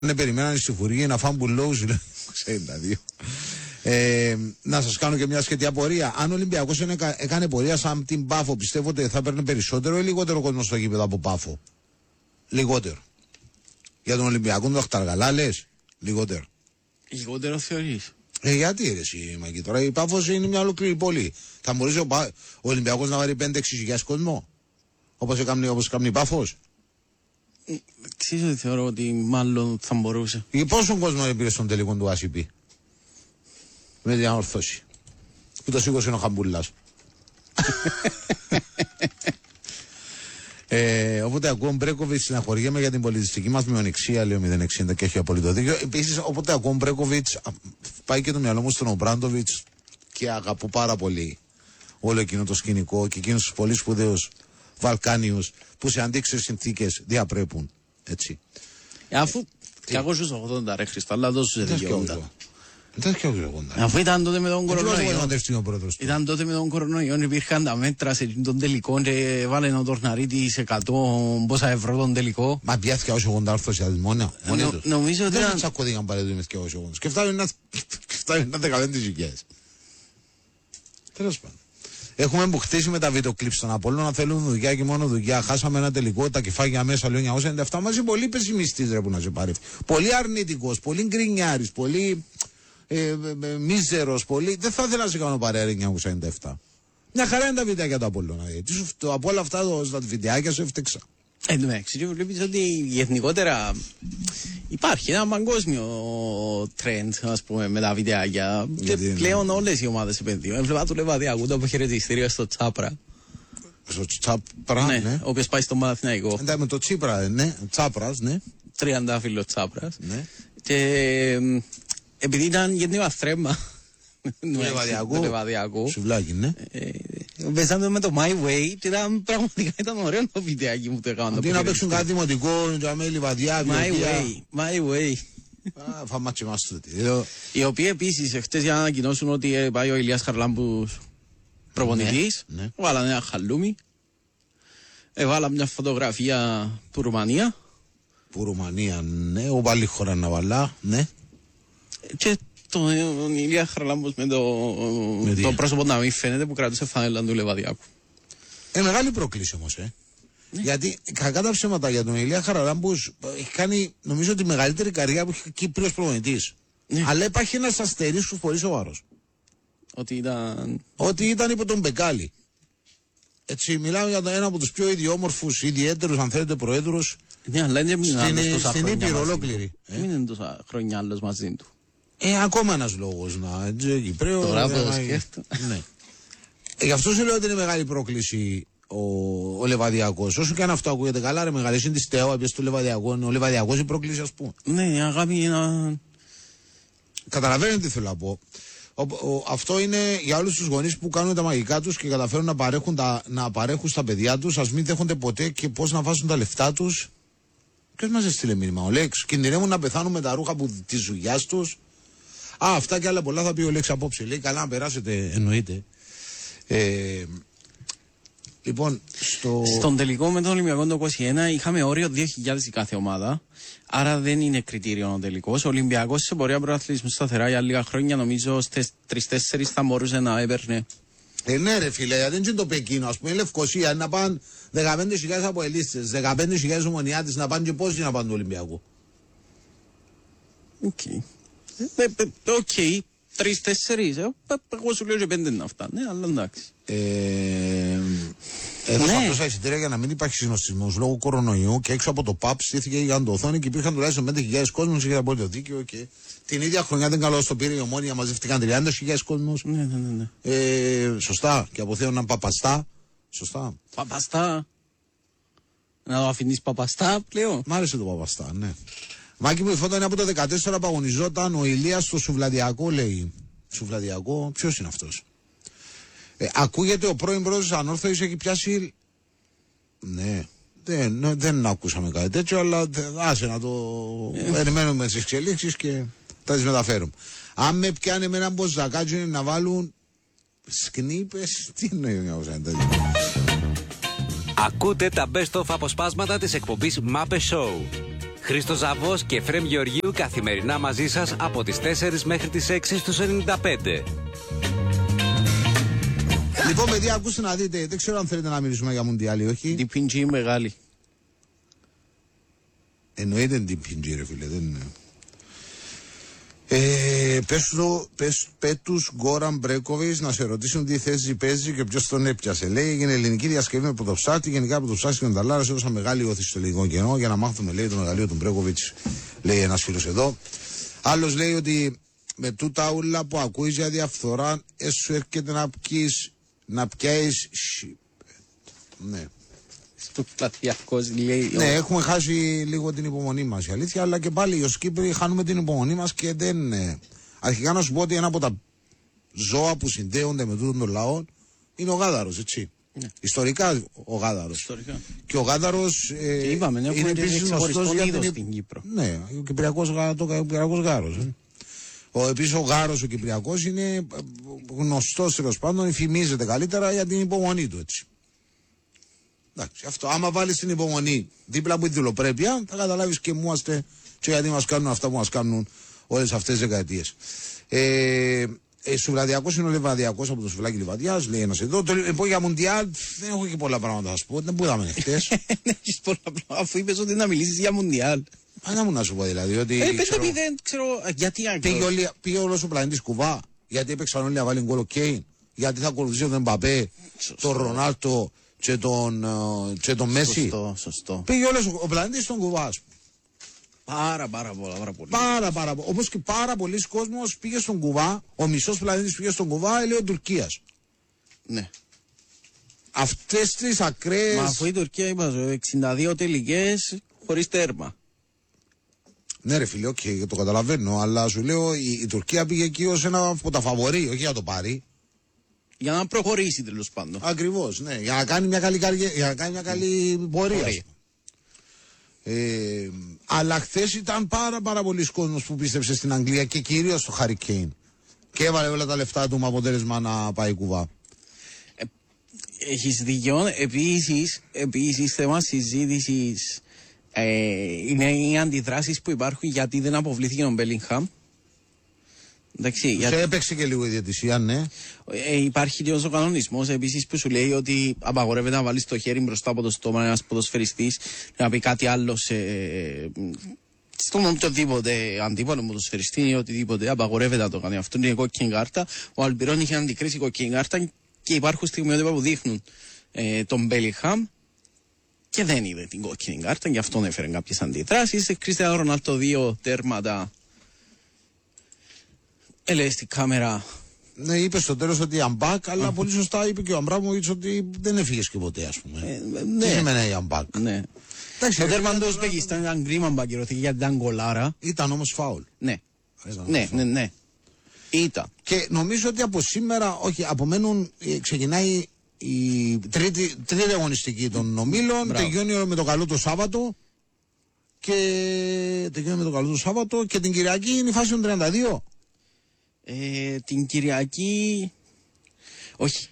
Ναι, περιμέναν στη Φουργή να φάνε μπουλόους, 62. Να σας κάνω και μια σχετική απορία. Αν ο Ολυμπιακός έκανε πορεία σαν την Πάφο, πιστεύω ότι θα παίρνει περισσότερο ή λιγότερο κόσμο στο γήπεδο από Πάφο? Λιγότερο. Για τον Ολυμπιακό το Αχταργαλά λες? Λιγότερο. Λιγότερο θεωρείς? Γιατί ρε εσύ Μαγκή, τώρα η Πάφος είναι μια ολόκληρη πόλη. Θα μπορούσε ο Ολυμπιακός να βάλει 5-6 χιλιάδες κόσμο, όπως κάνει η Πάφος? Ξέρω ότι θεωρώ ότι μάλλον θα μπορούσε. Για πόσον κόσμο πήρε στον τελικό του ACP με την ανορθώση που το σήκωσε ο Χαμπούλας? Οπότε ακούω Μπρέκοβιτς, συναχωριέμαι για την πολιτιστική μας μειονεξία, λέει ο 060 και έχει απολύτω δίκιο. Επίσης, οπότε ακούω Μπρέκοβιτς, πάει και το μυαλό μου στον Ομπράντοβιτς και αγαπώ πάρα πολύ όλο εκείνο το σκηνικό και εκείνους τους πολύ σπουδαίους Βαλκάνιους που σε αντίξωες συνθήκες διαπρέπουν. Έτσι. Αφού 280 ρε Χριστό, αλλά δώσου σε δικαιώματα. Δεν και 80. Αφού ήταν τότε με τον κορονοϊό. Ήταν τότε με τον κορονοϊό, υπήρχαν τα μέτρα σε τον τελικό και βάλε ο Τορναρίτη σε 100 πόσα ευρώ τον τελικό. Μα πιάστηκε ως 80 άρθρος για μόνα. Νομίζω ότι δεν τσακώθηκαν παρέτου με 280. Σκεφτάμε να 15.000. Τέλος πάντων. Έχουμε που χτίσει με τα βίντεο κλιπ στον Απόλλωνα να θέλουν δουλειά και μόνο δουλειά. Χάσαμε ένα τελικό, τα κεφάγια μέσα, λέει 997. Μαζί πολύ πεσημιστής ρε που να σε πάρει. Πολύ αρνητικός, πολύ γκρινιάρης, πολύ μίζερος, πολύ. Δεν θα ήθελα να σε κάνω παρέα 997. Μια χαρά είναι τα βιντεάκια του Απόλλωνα. Από όλα αυτά τα βιντεάκια σου έφτεξα. Εντάξει, βλέπεις ότι γενικότερα υπάρχει ένα παγκόσμιο trend, ας πούμε, με τα βιντεάκια. Και πλέον όλες οι ομάδες επενδύουν. Έβλεπα του Λεβαδιακού το αποχαιρετιστήριο στο Τσάπρα. Στο Τσάπρα, ναι. Ο οποίος πάει στο Παναθηναϊκό. Εντάξει, με το Τσίπρα, ναι. Τσάπρας, ναι. Τριαντάφυλλο Τσάπρας. Ναι. Και επειδή ήταν γεννήμα θρέμμα του Λεβαδιακού. Σουβλάκι, ναι. Παίζαμε με το My Way και πραγματικά ήταν ωραίο το βιντεάκι μου το έκαναν. Αντί να παίξουν κάτι δημοτικό, για με Λιβαδιά, My Way. Φαμάτσι μας τούτη. Οι οποίοι επίσης χτες για να ανακοινώσουν ότι πάει ο Ηλίας Χαρλάμπους προπονητής, βάλανε ένα χαλούμι, βάλαμε μια φωτογραφία που Ρουμανία. Που Ρουμανία, ναι, ο πάλι χώρα να βαλά, ναι. Και τον Ηλία Χαρλάμπους με το πρόσωπο να μην φαίνεται που κρατούσε φανέλα του Λεβαδιακού. Μεγάλη πρόκληση όμως, Ναι. Γιατί κακά τα ψέματα για τον Ηλία Χαραλάμπους έχει κάνει νομίζω τη μεγαλύτερη καριέρα που έχει Κύπριος προπονητής. Ναι. Αλλά υπάρχει ένας αστερίσκος πολύ σοβαρός. Ότι ήταν υπό τον Μπεκάλη. Έτσι, μιλάμε για ένα από τους πιο ιδιόμορφους, ιδιαίτερους αν θέλετε προέδρους. Ναι, αλλά στην Ήπειρο ολόκληρη. Δεν είναι τόσα χρόνια άλλος μαζί του. Ακόμα ένας λόγος να Κυπρέο. Τώρα που το σκέφτομαι. Ναι. Γι' αυτό σου λέω ότι είναι μεγάλη πρόκληση ο Λεβαδιακός. Όσο και αν αυτό ακούγεται καλά, ρε μεγάλη, είναι τη Στέο, έπιασε το Λεβαδιακό. Ο Λεβαδιακός η πρόκληση, ας πούμε. Ναι, αγάπη είναι. Καταλαβαίνετε τι θέλω να πω. Αυτό είναι για όλους τους γονείς που κάνουν τα μαγικά τους και καταφέρουν να παρέχουν στα παιδιά τους, ας μην δέχονται ποτέ και πώς να βάζουν τα λεφτά τους. Ποιος μας έστειλε μήνυμα, ο Λέξ? Κινδυνεύουν να πεθάνουν με τα ρούχα της δουλειάς τους. Αυτά και άλλα πολλά θα πει ο Λέξ απόψε. Λέει καλά να περάσετε, εννοείται. Λοιπόν, στον τελικό με τον Ολυμπιακό το 21 είχαμε όριο 2.000 η κάθε ομάδα. Άρα δεν είναι κριτήριο ο τελικός. Ο Ολυμπιακός σε πορεία πρωταθλητισμού σταθερά για λίγα χρόνια, νομίζω στις 3-4 θα μπορούσε να έπαιρνε. Ναι, ρε φίλε, δεν είναι το Πεκίνο. Ας πούμε, η Λευκοσία να πάνε 15.000 από ελίστες, 15.000 ομονιάτες να πάνε και πόσοι να πάνε του Ολυμπιακού. Οκ. 3-4, εγώ σου λέω και 5 να φτάνε, αλλά εντάξει. Έδωσαν τόσα εισιτήρια για να μην υπάρχει συνοστισμός λόγω κορονοϊού και έξω από το ΠΑΠ στήθηκε η γιγαντοοθόνη και υπήρχαν τουλάχιστον 5.000 κόσμος, είχε απόλυτο δίκαιο και την ίδια χρονιά δεν καλώς το πήρε η Ομόνια, μαζεύτηκαν 30.000 κόσμος. Ναι. Σωστά. Και αποθέωναν Παπαστά. Σωστά. Παπαστά. Να το αφήνεις Παπαστά πλέον. Μ' άρεσε το Παπαστά, ναι. Μάκη μου, η φώτα είναι από το 14 που αγωνιζόταν ο Ηλίας στο Σουβλαδιακό, λέει. Σουβλαδιακό, ποιος είναι αυτός? Ακούγεται ο πρώην πρόεδρος της Ανόρθωσης έχει πιάσει. Ναι, δεν ακούσαμε κάτι τέτοιο, αλλά άσε να το περιμένουμε τις εξελίξεις και θα τις μεταφέρουμε. Αν με πιάνε με έναν μποζακάτσο είναι να βάλουν σκνίπες, τι εννοεί μια τέτοιο. Ακούτε τα best of αποσπάσματα της εκπομπής Muppet Show. Χρήστος Ζαβός και Εφραίμ Γεωργίου καθημερινά μαζί σας από τις 4 μέχρι τις 6 στους 95. Λοιπόν, παιδιά, ακούστε να δείτε. Δεν ξέρω αν θέλετε να μιλήσουμε για Μουντιάλ ή όχι. Την πιντζή μεγάλη. Εννοείται την πιντζή, ρε φίλε. Δεν είναι. Πέτους Γκόραν Μπρέκοβιτς να σε ρωτήσουν τι θέση παίζει και ποιος τον έπιασε. Λέει: έγινε ελληνική διασκευή με πρωτοψάτη. Γενικά πρωτοψάτη και Νταλάρα έδωσαν μεγάλη όθηση στο ελληνικό κενό για να μάθουμε, λέει, το μεγαλείο του Μπρέκοβιτς. Λέει ένας φίλος εδώ. Άλλος λέει ότι με τούτα ούλα που ακούεις για διαφθορά, σου έρχεται να πιάσεις. Ναι. Στο πλατειακός λέει. Ναι, έχουμε χάσει λίγο την υπομονή μας, η αλήθεια, αλλά και πάλι ως Κύπροι χάνουμε την υπομονή μας και δεν. Αρχικά να σου πω ότι ένα από τα ζώα που συνδέονται με τούτον τον λαό είναι ο γάδαρος, έτσι. Ναι. Ιστορικά ο γάδαρος. Ιστορικά. Και ο γάδαρος είναι επίσης γνωστός για την Κύπρο. Ναι, ο Κυπριακός γάρος. Επίσης ο γάρος ο Κυπριακός είναι γνωστός, τέλος πάντων, φημίζεται καλύτερα για την υπομονή του, έτσι. Εντάξει, αυτό. Άμα βάλεις την υπομονή δίπλα από τη δουλοπρέπεια, θα καταλάβεις και μου είμαστε και γιατί μας κάνουν αυτά που μας κάνουν όλες αυτές τις δεκαετίες. Σουβλαδιακός είναι ο Λεβαδιακός από το σουβλάκι Λιβαδιάς, λέει ένας εδώ. Λοιπόν, για Μουντιάλ δεν έχω και πολλά πράγματα να σου πω. Δεν μπορούσαμε χτες. Δεν έχεις πολλά πράγματα, αφού είπες ότι να μιλήσεις για Μουντιάλ. Πάντα μου να σου πω δηλαδή. Ότι 5-0, ξέρω γιατί πήγε όλος ο πλανήτης κουβά. Γιατί έπαιξαν όλοι να βάλουν γκολ ο Κέιν. Γιατί θα ακολουθήσει τον Εμπαπέ, τον Ρονάλτο και τον Μέση. Σωστό. Πήγε όλος ο πλανήτης στον κουβά. Πάρα πολύ. Πάρα. Όπως και πάρα πολλοί κόσμος πήγε στον κουβά, ο μισός πλανήτης πήγε στον κουβά, λέει Τουρκίας. Ναι. Αυτές τις ακραίες. Μα αφού η Τουρκία είπα 62 τελικές χωρίς τέρμα. Ναι, ρε φίλε, okay, το καταλαβαίνω, αλλά σου λέω η Τουρκία πήγε εκεί ως ένα από τα φαβορί, όχι για να το πάρει. Για να προχωρήσει τέλος πάντων. Ακριβώς, ναι, για να κάνει μια καλή πορεία. Αλλά χθες ήταν πάρα πολλοί κόσμος που πίστεψε στην Αγγλία και κυρίως στο Harry Kane. Και έβαλε όλα τα λεφτά του με αποτέλεσμα να πάει κουβά. Έχεις δίκιο. Επίσης θέμα συζήτησης είναι οι αντιδράσεις που υπάρχουν γιατί δεν αποβλήθηκε ο Μπέλιγχαμ. Εντάξει, έπαιξε και λίγο η διαιτησία, ναι. Υπάρχει και ο κανονισμός επίσης που σου λέει ότι απαγορεύεται να βάλεις το χέρι μπροστά από το στόμα ένας ποδοσφαιριστής να πει κάτι άλλο στον οποιοδήποτε αντίπαλο ποδοσφαιριστή ή οτιδήποτε. Απαγορεύεται να το κάνει. Αυτό είναι κόκκινη κάρτα. Ο Αλμπιρόν είχε αντικρίσει κόκκινη κάρτα και υπάρχουν στιγμιότυπα που δείχνουν τον Μπέλιγχαμ και δεν είδε την κόκκινη κάρτα, γι' αυτόν έφερε κάποιες αντιδράσεις. Κριστιάνο Ρονάλντο 2 τέρματα. Έλεγε στην κάμερα. Ναι, είπε στο τέλος ότι I'm back, αλλά πολύ σωστά είπε και ο Αμπράμοβιτς ότι δεν έφυγες και ποτέ, ας πούμε. Ναι. Τι σημαίνει I'm back. Ναι. Το τέρμα του Ουσμπεκιστάν ήταν κρίμα μπακυρωθεί γιατί ήταν γκολάρα. Ήταν όμως φάουλ. Ναι. Ήταν. Και νομίζω ότι από σήμερα, όχι, απομένουν, ξεκινάει η τρίτη αγωνιστική των ομίλων, τελειώνει με το καλό το Σάββατο. Και την Κυριακή είναι η φάση των 32. Την Κυριακή. Όχι.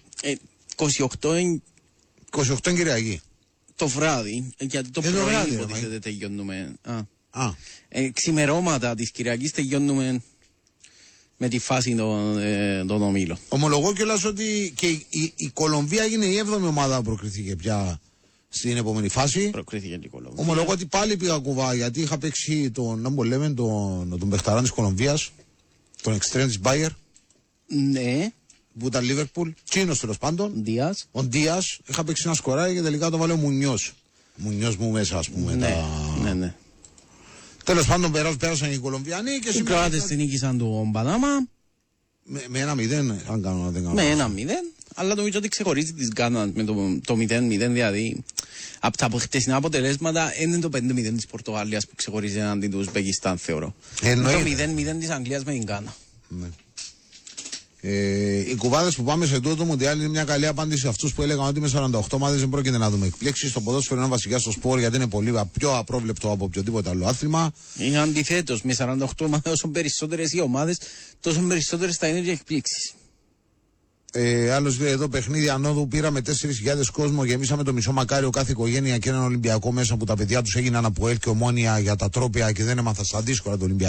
28 Κυριακή. Το βράδυ. Γιατί το πρωί υποτίθεται τελειώνουμε. Ξημερώματα της Κυριακής τελειώνουμε με τη φάση των ομίλων. Ομολογώ κιόλας ότι και η Κολομβία έγινε η 7η ομάδα που προκριθήκε πια στην επόμενη φάση. Προκρίθηκε και η Κολομβία. Ομολογώ ότι πάλι πήγα κουβά γιατί είχα παίξει τον παιχταράν της Κολομβίας, τον εξτρέμ της Μπάιερ. Ναι. Που ήταν Λίβερπουλ. Τσίνος τέλος πάντων. Ντίας. Ο Ντίας. Είχα παίξει ένα σκοράκι και τελικά το βάλε ο Μουνιός. Μουνιός μου μέσα, ας πούμε. Ναι. Τέλος πάντων πέρασαν οι Κολομβιανοί και οι Κροάτες την νίκησαν του Πανάμα. Με 1-0, αν κάνω, δεν κάνω. Με 1-0, αλλά νομίζω ότι ξεχωρίζει τις Γκάνα με το 0-0, δηλαδή από τα χτεσινά αποτελέσματα είναι το 5-0 της Πορτογαλίας που ξεχωρίζει έναντι του Ουσμπεκιστάν, θεωρώ. Το 0-0 της Αγγλίας με την Γκάνα. Ναι. Οι κουβάδες που πάμε σε τούτο το Μουντιάλ είναι μια καλή απάντηση σε αυτούς που έλεγαν ότι με 48 ομάδες δεν πρόκειται να δούμε εκπλήξεις. Το ποδόσφαιρο είναι βασικά στο σπορ γιατί είναι πολύ πιο απρόβλεπτο από οποιοδήποτε άλλο άθλημα. Είναι αντιθέτως. Με 48 ομάδες, όσο περισσότερες οι ομάδες, τόσο περισσότερες θα είναι οι εκπλήξεις. Άλλος λέει εδώ παιχνίδι ανόδου. Πήραμε 4.000 κόσμο. Γεμίσαμε το μισό μακάριο κάθε οικογένεια και έναν Ολυμπιακό μέσα που τα παιδιά τους έγιναν από ΕΛ και Ομόνια για τα τρόπια και δεν έμαθα στα δύσκολα του Ολυμπιακού.